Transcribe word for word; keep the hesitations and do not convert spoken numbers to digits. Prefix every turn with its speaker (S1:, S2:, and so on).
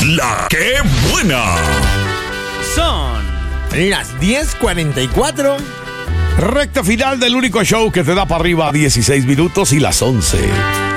S1: La que buena.
S2: Son
S3: las diez cuarenta y cuatro.
S1: Recta final del único show que te da para arriba dieciséis minutos y las once.